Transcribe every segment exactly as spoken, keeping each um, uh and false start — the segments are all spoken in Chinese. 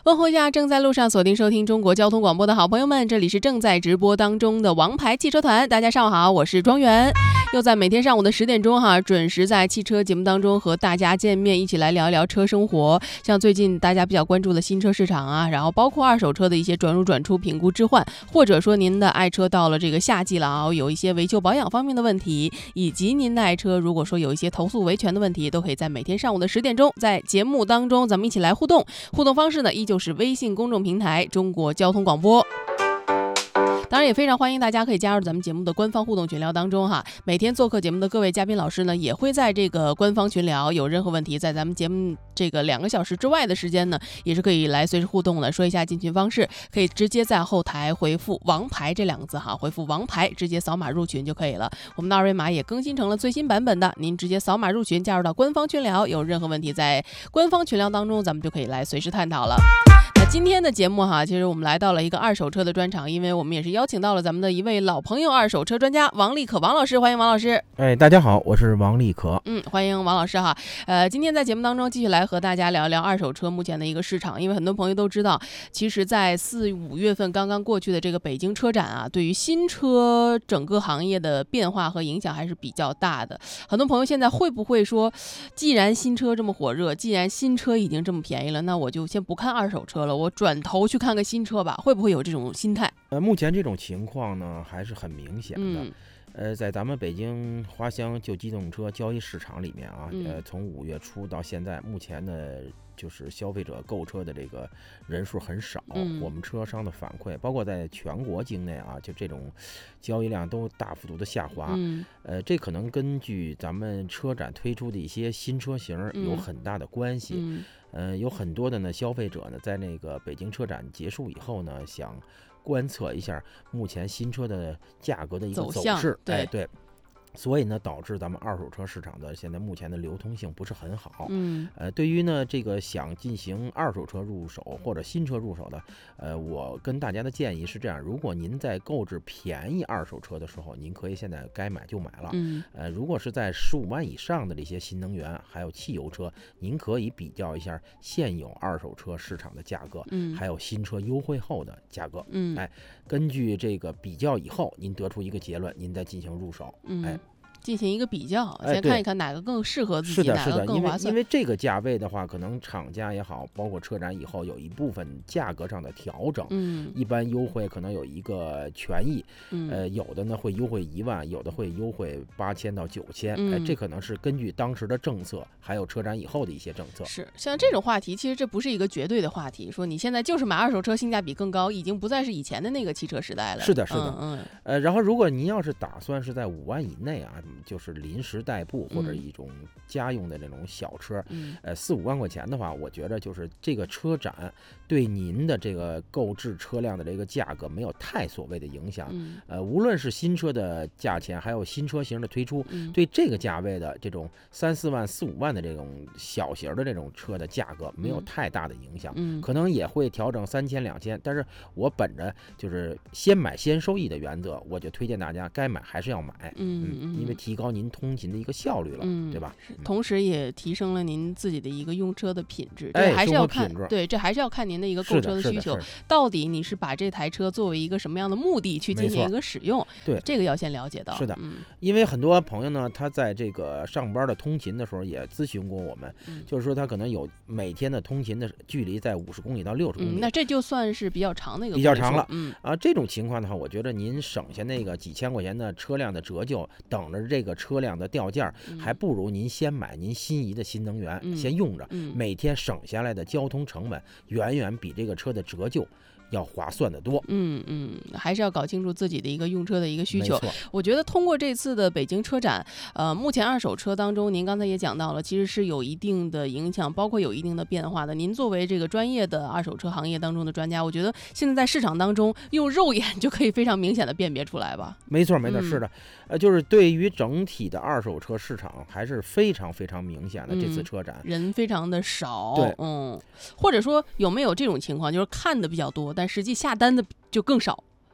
问候一下正在路上锁定收听中国交通广播的好朋友们，这里是正在直播当中的王牌汽车团，大家上午好，我是庄园，又在每天上午的十点钟哈，准时在汽车节目当中和大家见面，一起来聊一聊车生活。像最近大家比较关注的新车市场啊，然后包括二手车的一些转入转出、评估置换，或者说您的爱车到了这个夏季了啊，有一些维修保养方面的问题，以及您的爱车如果说有一些投诉维权的问题，都可以在每天上午的十点钟在节目当中咱们一起来互动。互动方式呢，依旧是微信公众平台中国交通广播。当然也非常欢迎大家可以加入咱们节目的官方互动群聊当中哈，每天做客节目的各位嘉宾老师呢，也会在这个官方群聊，有任何问题在咱们节目这个两个小时之外的时间呢，也是可以来随时互动的。说一下进群方式，可以直接在后台回复王牌这两个字哈，回复王牌直接扫码入群就可以了。我们的二维码也更新成了最新版本的，您直接扫码入群，加入到官方群聊，有任何问题在官方群聊当中咱们就可以来随时探讨了。那今天的节目哈，其实我们来到了一个二手车的专场，因为我们也是邀请到了咱们的一位老朋友，二手车专家王立可王老师，欢迎王老师。 哎，大家好，我是王立可。 嗯，欢迎王老师哈。呃，今天在节目当中继续来和大家聊一聊二手车目前的一个市场，因为很多朋友都知道，其实，在四五月份刚刚过去的这个北京车展啊，对于新车整个行业的变化和影响还是比较大的。很多朋友现在会不会说，既然新车这么火热，既然新车已经这么便宜了，那我就先不看二手车了，我转头去看个新车吧，会不会有这种心态？ 呃，目前这种情况呢，还是很明显的。 嗯呃，在咱们北京花乡旧机动车交易市场里面啊， 嗯、 呃，从五月初到现在，目前的就是消费者购车的这个人数很少。 嗯、 我们车商的反馈，包括在全国境内啊，就这种交易量都大幅度的下滑。 嗯、 呃，这可能根据咱们车展推出的一些新车型有很大的关系。 嗯嗯呃，有很多的呢消费者呢，在那个北京车展结束以后呢，想观测一下目前新车的价格的一个走势， 对、 哎、对，所以呢，导致咱们二手车市场的现在目前的流通性不是很好。 嗯， 呃，对于呢这个想进行二手车入手或者新车入手的，呃，我跟大家的建议是这样：如果您在购置便宜二手车的时候，您可以现在该买就买了。 嗯， 呃，如果是在十五万以上的这些新能源还有汽油车，您可以比较一下现有二手车市场的价格， 嗯， 还有新车优惠后的价格。 嗯， 哎，根据这个比较以后，您得出一个结论，您再进行入手。 嗯， 哎。 进行一个比较，先看一看哪个更适合自己， 是的， 哪个更划算。 因为因为这个价位的话，可能厂家也好，包括车展以后有一部分价格上的调整。 嗯， 一般优惠可能有一个权益， 嗯、 呃，有的呢会优惠一万，有的会优惠八千到九千。 嗯、 哎，这可能是根据当时的政策，还有车展以后的一些政策。 是像这种话题，其实这不是一个绝对的话题，说你现在就是买二手车性价比更高，已经不再是以前的那个汽车时代了。 是的，是的， 嗯嗯。 呃，然后如果您要是打算是在五万以内啊，就是临时代步或者一种家用的这种小车， 嗯、 呃，四五万块钱的话，我觉得就是这个车展对您的这个购置车辆的这个价格没有太所谓的影响。 嗯、 呃，无论是新车的价钱，还有新车型的推出， 嗯、 对这个价位的这种三四万、四五万的这种小型的这种车的价格没有太大的影响。 嗯、 可能也会调整三千、两千，但是我本着就是先买先收益的原则，我就推荐大家该买还是要买。 嗯嗯， 因为提高您通勤的一个效率了， 嗯、 对吧？ 同时也提升了您自己的一个用车的品质， 哎， 这还是要看， 品质对，这还是要看您的一个购车的需求，到底你是把这台车作为一个什么样的目的去进行一个使用， 对， 这个要先了解到。 是的， 嗯， 因为很多朋友呢，他在这个上班的通勤的时候也咨询过我们， 嗯、 就是说他可能有每天的通勤的距离在五十公里到六十公里、 嗯，那这就算是比较长的一个比较长了。 嗯啊，这种情况的话，我觉得您省下那个几千块钱的车辆的折旧，等着这个车辆的掉价， 嗯、 还不如您先买您心仪的新能源， 嗯、 先用着、 嗯， 每天省下来的交通成本远远比这个车的折旧要划算得多。 嗯嗯，还是要搞清楚自己的一个用车的一个需求。 没错， 我觉得通过这次的北京车展，呃，目前二手车当中，您刚才也讲到了，其实是有一定的影响，包括有一定的变化的。您作为这个专业的二手车行业当中的专家，我觉得现在在市场当中，用肉眼就可以非常明显的辨别出来吧？ 没错，没错， 嗯、 是的，呃，就是对于整体的二手车市场还是非常非常明显的。 嗯、 这次车展人非常的少， 对， 嗯，或者说有没有这种情况，就是看的比较多，但实际下单的就更少？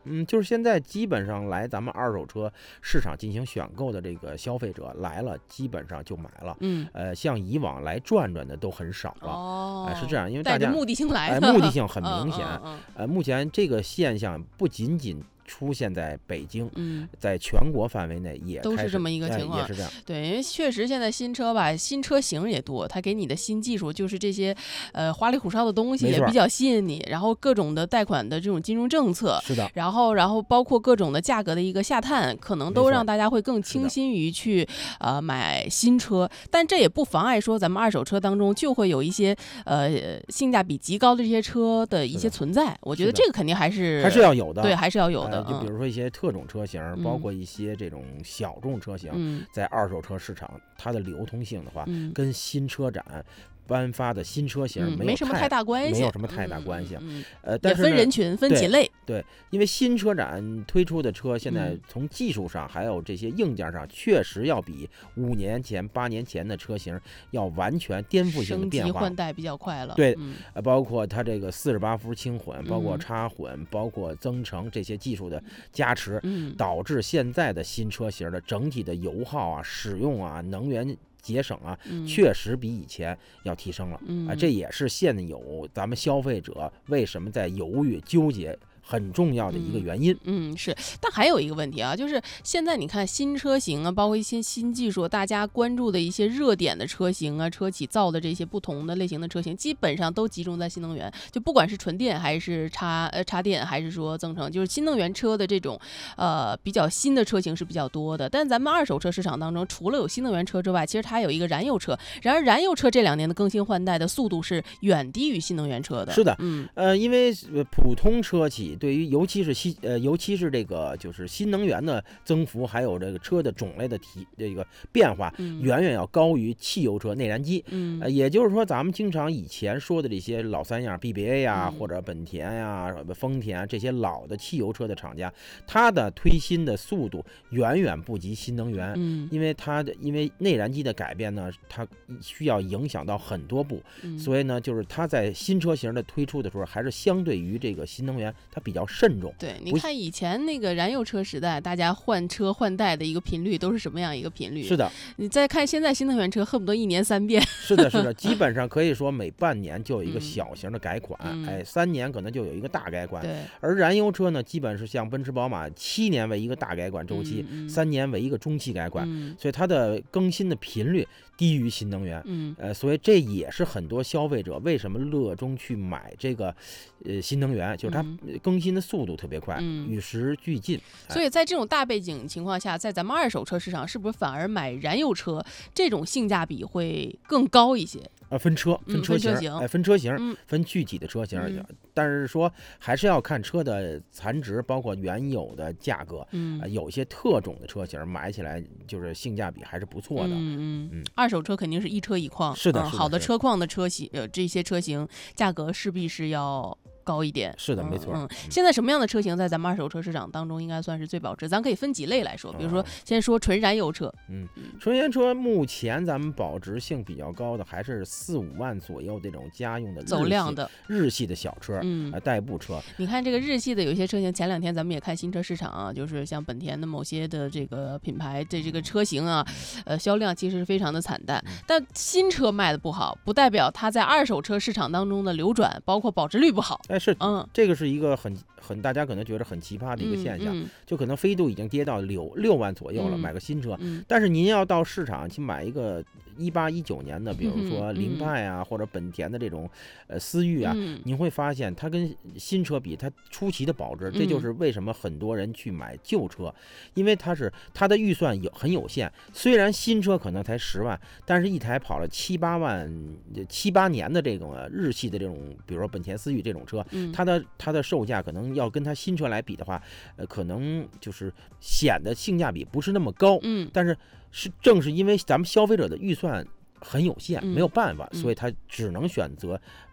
嗯，就是现在基本上来咱们二手车市场进行选购的这个消费者来了，基本上就买了。 嗯， 呃，像以往来转转的都很少了。 哦， 哎、是这样，因为大家带着目的性来的， 的， 哎，目的性很明显。 嗯嗯嗯呃，目前这个现象不仅仅出现在北京， 嗯， 在全国范围内也开始都是这么一个情况， 哎、也是这样。 对，因为确实现在新车吧，新车型也多，它给你的新技术就是这些呃花里胡哨的东西没错也比较吸引你，然后各种的贷款的这种金融政策， 是的， 然后然后包括各种的价格的一个下探，可能都没错让大家会更倾心于去呃买新车，但这也不妨碍说咱们二手车当中就会有一些呃性价比极高的这些车的一些存在，我觉得是的这个肯定还是还是要有的。 对，还是要有的， 呃、就比嗯如说一些特种车型， 嗯包括一些这种小众车型， 嗯在二手车市场它的流通性的话， 嗯跟新车展颁发的新车型嗯， 没有没什么太大关系， 没有什么太大关系。 嗯嗯嗯呃，但也是呢分人群，分几类。 对，因为新车展推出的车，现在嗯从技术上还有这些硬件上，确实要比五年前、八年前的车型要完全颠覆性的升级变化。 换代比较快了， 对嗯呃，包括它这个四十八伏轻混，包括嗯插混，包括增程这些技术的加持， 嗯导致现在的新车型的整体的油耗啊、使用啊、能源节省啊， 嗯确实比以前要提升了。 嗯啊，这也是现有咱们消费者为什么在犹豫纠结很重要的一个原因。 嗯，是，但还有一个问题啊，就是现在你看新车型啊，包括一些新技术，大家关注的一些热点的车型啊，车企造的这些不同的类型的车型，基本上都集中在新能源，就不管是纯电还是插呃插电，还是说增程，就是新能源车的这种呃比较新的车型是比较多的。但咱们二手车市场当中，除了有新能源车之外，其实它还有一个燃油车，然而燃油车这两年的更新换代的速度是远低于新能源车的。 是的， 嗯呃，因为呃普通车企对于尤其是新呃尤其是这个就是新能源的增幅，还有这个车的种类的提这个变化， 嗯远远要高于汽油车内燃机。 嗯呃，也就是说，咱们经常以前说的这些老三样 B B A 呀、 嗯或者本田呀、丰田啊这些老的汽油车的厂家，它的推新的速度远远不及新能源。 嗯因为它的因为内燃机的改变呢，它需要影响到很多步， 嗯所以呢，就是它在新车型的推出的时候，还是相对于这个新能源，它比较慎重。 对，你不看以前那个燃油车时代，大家换车换代的一个频率都是什么样一个频率？ 是的， 你再看现在新能源车，恨不得一年三变。 是的，是的，基本上可以说每半年就有一个嗯小型的改款， 嗯哎，三年可能就有一个大改款。 对， 而燃油车呢，基本是像奔驰、宝马，七年为一个大改款周期， 嗯嗯三年为一个中期改款， 嗯所以它的更新的频率低于新能源。 嗯呃，所以这也是很多消费者为什么热衷去买这个，呃，新能源，就是它嗯更新的速度特别快， 嗯与时俱进。哎所以在这种大背景情况下，在咱们二手车市场，是不是反而买燃油车这种性价比会更高一些？ 啊，分车， 嗯分车型， 分车型哎，分车型， 嗯分具体的车型， 嗯但是说还是要看车的残值，包括原有的价格。 嗯啊，有一些特种的车型买起来就是性价比还是不错的。 嗯嗯嗯二手车肯定是一车一况， 是的嗯好的是的是的车况的车型，呃，这些车型价格势必是要高一点。 是的， 嗯没错。 嗯，现在什么样的车型在咱们二手车市场当中应该算是最保值？咱可以分几类来说，比如说哦先说纯燃油车， 嗯，纯燃车目前咱们保值性比较高的还是四五万左右这种家用的日系走量的， 日系的小车， 嗯呃，代步车。 你看这个日系的有一些车型，前两天咱们也看新车市场啊，就是像本田的某些的这个品牌的这个车型啊，呃，销量其实是非常的惨淡。 嗯但新车卖的不好，不代表它在二手车市场当中的流转，包括保值率不好。 哎，是， 嗯， 这个是一个很很大家可能觉得很奇葩的一个现象， 嗯就可能飞度已经跌到六六万左右了， 嗯买个新车。 嗯但是您要到市场去买一个一八一九年的，比如说嗯凌派啊，或者本田的这种呃思域啊， 嗯你会发现它跟新车比，它出奇的保值。 嗯这就是为什么很多人去买旧车，因为它是它的预算有很有限。虽然新车可能才十万，但是一台跑了七八万、七八年的这种日系的这种，比如说本田思域这种车， 嗯它的它的售价可能要跟它新车来比的话，呃，可能就是显得性价比不是那么高。 嗯但是是正是因为咱们消费者的预算很有限， 嗯没有办法， 嗯所以他只能选择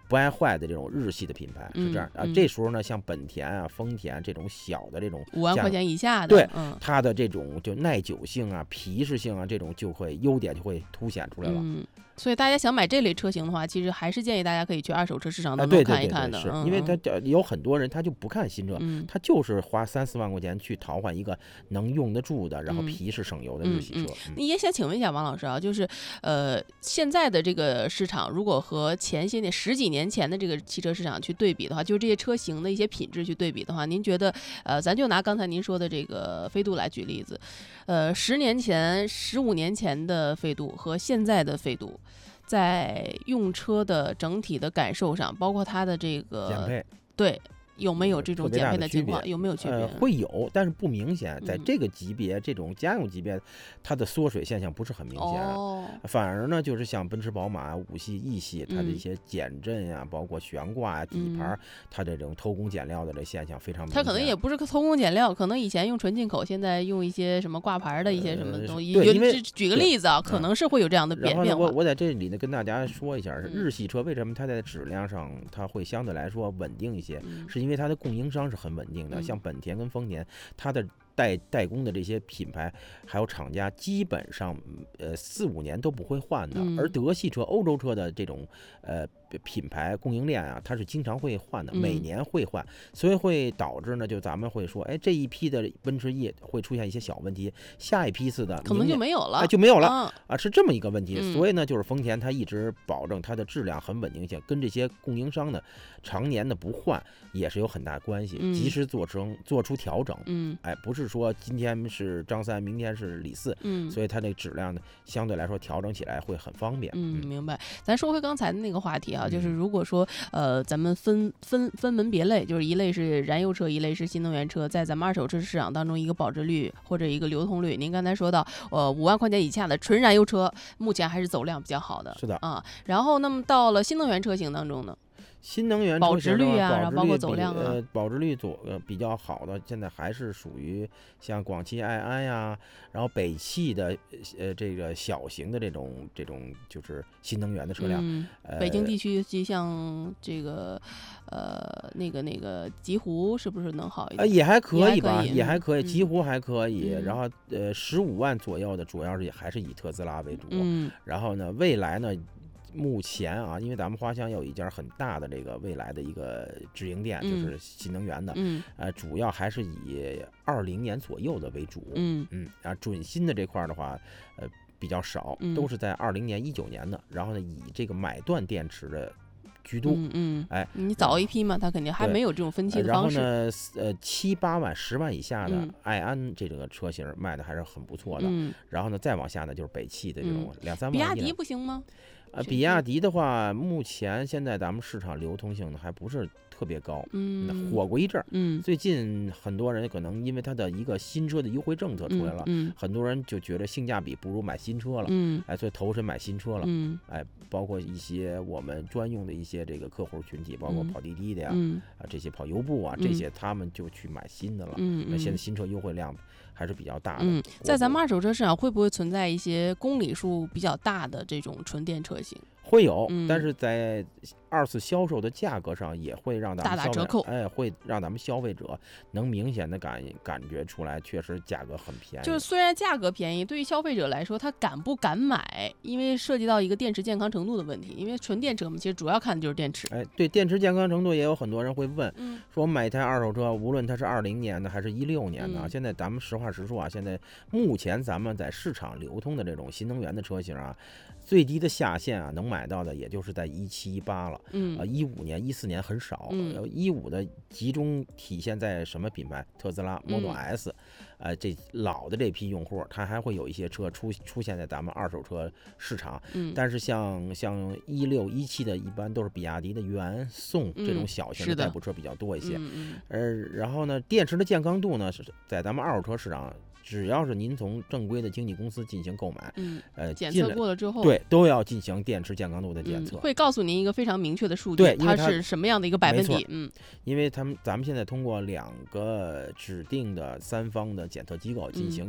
不爱坏的这种日系的品牌，是这样啊。 嗯嗯、 这时候呢，像本田啊、丰田这种小的这种五万块钱以下的， 对、 嗯， 它的这种就耐久性啊、皮实性啊，这种就会优点就会凸显出来了。 嗯，所以大家想买这类车型的话，其实还是建议大家可以去二手车市场当中看一看的。 啊、对对对对是、嗯、因为他有很多人他就不看新车， 嗯、 他就是花三四万块钱去淘换一个能用得住的，然后皮实省油的日系车。 嗯嗯嗯、也想请问一下王老师啊，就是呃现在的这个市场，如果和前些年十几年前的这个汽车市场去对比的话，就是这些车型的一些品质去对比的话，您觉得呃咱就拿刚才您说的这个飞度来举例子，呃十年前、十五年前的飞度和现在的飞度，在用车的整体的感受上，包括它的这个减配， 对。有没有这种减配的情况？ 有没有区别？ 呃，会有，但是不明显。在这个级别，嗯、这种家用级别，它的缩水现象不是很明显。 哦、 反而呢，就是像奔驰、宝马、五系、E 系，它的一些减震呀、啊，包括悬挂啊、底盘， 嗯、 它这种偷工减料的这现象非常明显。 它可能也不是偷工减料，可能以前用纯进口，现在用一些什么挂牌的一些什么东西。 呃、对，因为举个例子啊，可能是会有这样的变变化。 然后呢，我我在这里呢跟大家说一下，日系车为什么它在质量上它会相对来说稳定一些， 嗯、 是因为它的供应商是很稳定的， 嗯、 像本田跟丰田，它的代代工的这些品牌还有厂家，基本上呃四五年都不会换的。 嗯、 而德系车、欧洲车的这种呃品牌供应链啊，它是经常会换的，每年会换，嗯、所以会导致呢，就咱们会说，哎，这一批的奔驰 E 会出现一些小问题，下一批次的可能就没有了， 哎、就没有了、 啊, 啊，是这么一个问题。 嗯、 所以呢，就是丰田它一直保证它的质量很稳定性，跟这些供应商呢常年的不换也是有很大关系， 嗯、 及时做成做出调整。 嗯， 哎，不是说今天是张三，明天是李四， 嗯， 所以它这质量呢相对来说调整起来会很方便。 嗯，明白。咱说回刚才的那个话题啊， 嗯、 就是如果说呃咱们分分分门别类，就是一类是燃油车，一类是新能源车，在咱们二手车市场当中一个保值率或者一个流通率，您刚才说到呃五万块钱以下的纯燃油车，目前还是走量比较好的。 是的啊，然后那么到了新能源车型当中呢？ 新能源保值率啊， 然后包括走量啊， 呃，保值率左呃比较好的，现在还是属于像广汽埃安呀，然后北汽的呃这个小型的这种这种就是新能源的车辆。 嗯， 呃、 北京地区就像这个呃那个那个极狐是不是能好一点？ 呃，也还可以吧， 也还可以， 也还可以， 嗯、 极狐还可以。 嗯、 然后呃十五万左右的，主要是还是以特斯拉为主。 嗯， 然后呢，未来呢？目前啊，因为咱们花乡有一家很大的这个未来的一个直营店， 嗯、 就是新能源的， 嗯， 呃，主要还是以二零年左右的为主， 嗯嗯，啊，准新的这块的话，呃，比较少， 嗯、 都是在二零年、一九年的，然后呢，以这个买断电池的居多， 嗯嗯， 哎， 你早一批嘛，它肯定还没有这种分期的方式。 然后呢，呃，七八万、十万以下的埃安这个车型卖的还是很不错的， 嗯， 然后呢，再往下呢就是北汽的这种两三万。 比亚迪不行吗？ 呃，比亚迪的话，目前现在咱们市场流通性呢还不是特别高， 嗯， 火过一阵儿， 嗯， 最近很多人可能因为它的一个新车的优惠政策出来了， 嗯， 很多人就觉得性价比不如买新车了， 嗯， 哎，所以投身买新车了， 嗯， 哎，包括一些我们专用的一些这个客户群体，包括跑滴滴的呀， 嗯， 啊这些跑优步啊，这些他们就去买新的了， 嗯， 那现在新车优惠量还是比较大的。 嗯，在咱们二手车市场会不会存在一些公里数比较大的这种纯电车型？ 会有， 嗯、 但是在二次销售的价格上也会让咱们大打折扣， 哎，会让咱们消费者能明显的感感觉出来，确实价格很便宜。 就是虽然价格便宜，对于消费者来说，他敢不敢买？因为涉及到一个电池健康程度的问题。因为纯电车嘛，其实主要看的就是电池。 哎，对，电池健康程度也有很多人会问， 嗯、 说我买一台二手车，无论它是二零年的还是一六年的， 嗯、 现在咱们实话实说啊，现在目前咱们在市场流通的这种新能源的车型啊。最低的下限啊，能买到的也就是在一七一八了， 嗯， 啊，一五年、一四年很少， 嗯， 一五的集中体现在什么品牌？特斯拉 Model S，呃，这老的这批用户，它还会有一些车出出现在咱们二手车市场， 嗯， 但是像像一六、一七的，一般都是比亚迪的元、宋这种小型的代步车比较多一些， 嗯嗯， 呃，然后呢，电池的健康度呢，是在咱们二手车市场。只要是您从正规的经纪公司进行购买， 嗯， 呃， 检测过了之后， 对，都要进行电池健康度的检测， 嗯、会告诉您一个非常明确的数据， 对， 它是什么样的一个百分比，嗯， 因为他们咱们现在通过两个指定的三方的检测机构进行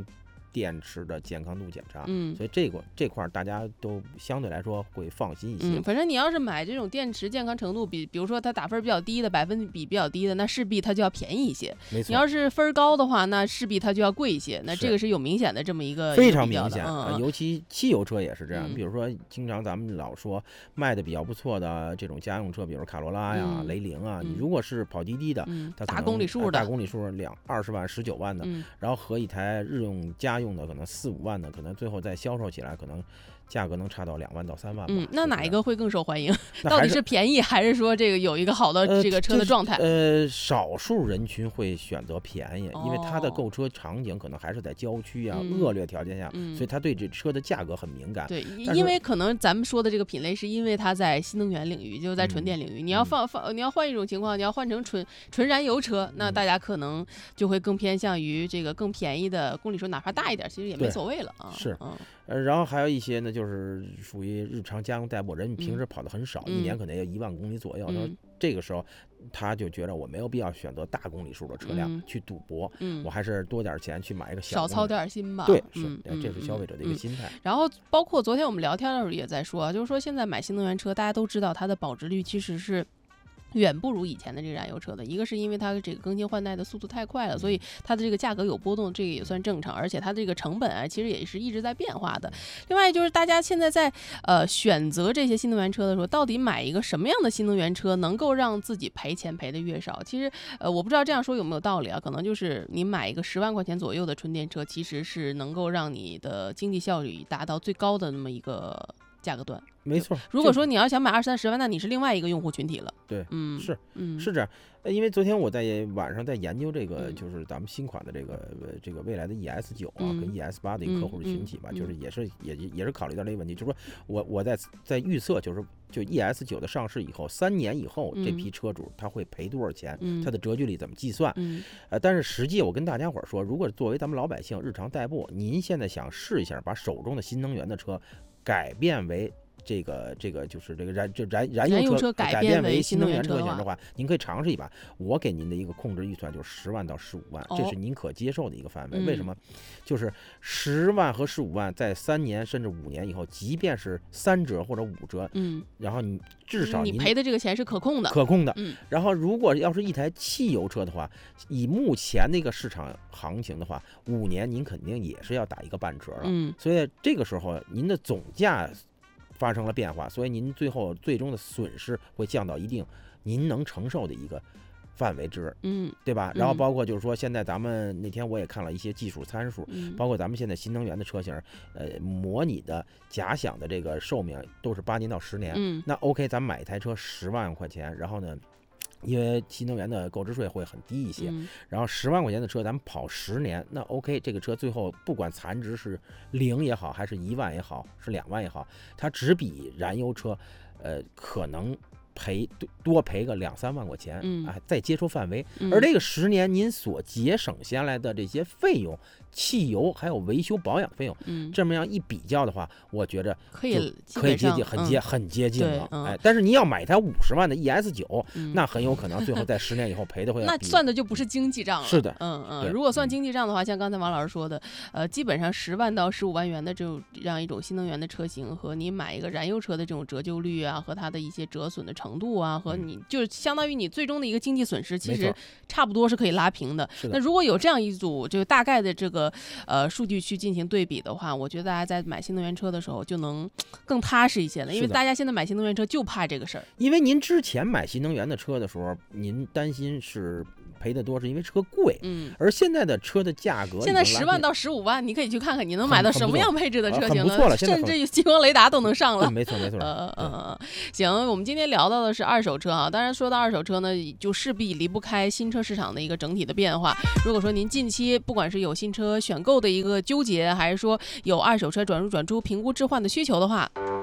电池的健康度检查， 嗯， 所以这个这块大家都相对来说会放心一些。 嗯，反正你要是买这种电池健康程度比，比如说它打分比较低的，百分比比较低的，那势必它就要便宜一些。 没错， 你要是分高的话，那势必它就要贵一些。那这个是有明显的这么一个非常明显， 嗯呃、尤其汽油车也是这样。 嗯、 比如说，经常咱们老说卖的比较不错的这种家用车，比如卡罗拉呀、 嗯、 雷凌啊， 嗯、 你如果是跑滴滴的， 嗯、 它大公里数的， 大公里数两二十万、十九万的， 嗯， 然后和一台日用家用的可能四五万的，可能最后再销售起来，可能价格能差到两万到三万吧。 嗯，那哪一个会更受欢迎？ 是到底是便宜还是说这个有一个好的这个车的状态？ 呃，呃少数人群会选择便宜， 哦、 因为他的购车场景可能还是在郊区啊、 嗯、 恶劣条件下， 嗯、 所以他对这车的价格很敏感。 对，因为可能咱们说的这个品类是因为它在新能源领域，就是在纯电领域。嗯、你要放放，你要换一种情况，你要换成纯纯燃油车，那大家可能就会更偏向于这个更便宜的公里数，哪怕大一点，其实也没所谓了啊。 是， 嗯、 呃，然后还有一些呢，就是属于日常家用代步，人平时跑的很少， 嗯、 一年可能要一万公里左右。 嗯、 然后这个时候，他就觉得我没有必要选择大公里数的车辆去赌博， 嗯、 我还是多点钱去买一个小， 少操点心吧。 对，是， 嗯、 这是消费者的一个心态。 嗯、然后包括昨天我们聊天的时候也在说，就是说现在买新能源车，大家都知道它的保值率其实是远不如以前的这个燃油车的。一个是因为它这个更新换代的速度太快了，所以它的这个价格有波动，这个也算正常。而且它的这个成本啊，其实也是一直在变化的。另外就是大家现在在呃选择这些新能源车的时候，到底买一个什么样的新能源车能够让自己赔钱赔的越少？其实呃我不知道这样说有没有道理啊？可能就是你买一个十万块钱左右的纯电车，其实是能够让你的经济效率达到最高的那么一个价格段。 没错， 如果说你要想买二三十万，那你是另外一个用户群体了。 对， 嗯， 是， 嗯， 是这样。因为昨天我在晚上在研究这个， 嗯、 就是咱们新款的这个这个未来的 E S 九啊， 嗯、 跟 E S 八的一个客户群体吧， 嗯、 就是也是也也是考虑到这个问题，就是说我我在在预测，就是就 E S 九的上市以后，三年以后、 嗯、 这批车主他会赔多少钱， 嗯、 它的折旧率怎么计算？ 嗯、 呃，但是实际我跟大家伙说，如果作为咱们老百姓日常代步，您现在想试一下把手中的新能源的车改变为这个这个就是这个燃就燃燃油车改变为新能源车型的话，您可以尝试一把。我给您的一个控制预算就是十万到十五万， 哦、 这是您可接受的一个范围。 嗯、 为什么？就是十万和十五万在三年甚至五年以后，即便是三折或者五折， 嗯， 然后你至少你赔的这个钱是可控的， 可控的。 嗯， 然后如果要是一台汽油车的话，以目前那个市场行情的话，五年您肯定也是要打一个半折了。 嗯， 所以这个时候您的总价发生了变化，所以您最后最终的损失会降到一定您能承受的一个范围之， 嗯， 对吧？然后包括就是说，现在咱们那天我也看了一些技术参数， 嗯、 包括咱们现在新能源的车型，呃，模拟的假想的这个寿命都是八年到十年。 嗯， 那 OK， 咱们买一台车十万块钱，然后呢，因为新能源的购置税会很低一些， 嗯、 然后十万块钱的车咱们跑十年，那 OK， 这个车最后不管残值是零也好，还是一万也好，是两万也好，它只比燃油车，呃，可能赔多赔个两三万块钱， 嗯， 啊，在接受范围。 嗯、 而这个十年您所节省下来的这些费用，汽油还有维修保养费用， 嗯， 这么样一比较的话，我觉着可以可以接近，很接、 嗯、 很接近了。 嗯、 哎，但是你要买一台五十万的 E S 九、 嗯， 那很有可能最后在十年以后赔的会那算的就不是经济账了。 是的， 嗯嗯。如果算经济账的话，像刚才王老师说的，呃，基本上十万到十五万元的这种这样一种新能源的车型，和你买一个燃油车的这种折旧率啊，和它的一些折损的程度啊，和你、嗯、就是相当于你最终的一个经济损失，其实差不多是可以拉平的。 的那如果有这样一组就大概的这个呃数据去进行对比的话，我觉得大家在买新能源车的时候就能更踏实一些了，因为大家现在买新能源车就怕这个事儿。 因为您之前买新能源的车的时候，您担心是赔得多，是因为车贵， 嗯， 而现在的车的价格， 现在十万到十五万，你可以去看看你能买到什么样配置的车型了，了甚至于激光雷达都能上了。 嗯、没错没错。 呃呃，行，我们今天聊到的是二手车啊，当然说到二手车呢，就势必离不开新车市场的一个整体的变化。如果说您近期不管是有新车选购的一个纠结，还是说有二手车转入转出评估置换的需求的话，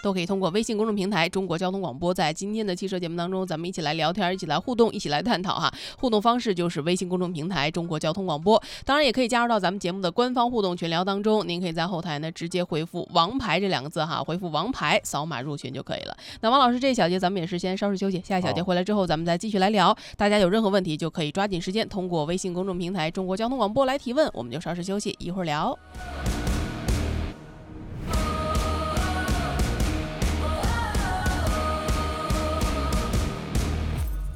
都可以通过微信公众平台中国交通广播，在今天的汽车节目当中，咱们一起来聊天，一起来互动，一起来探讨哈。互动方式就是微信公众平台中国交通广播，当然也可以加入到咱们节目的官方互动群聊当中，您可以在后台呢直接回复王牌这两个字哈，回复王牌扫码入群就可以了。那王老师这一小节咱们也是先稍事休息，下一小节回来之后咱们再继续来聊，大家有任何问题就可以抓紧时间通过微信公众平台中国交通广播来提问，我们就稍事休息，一会儿聊。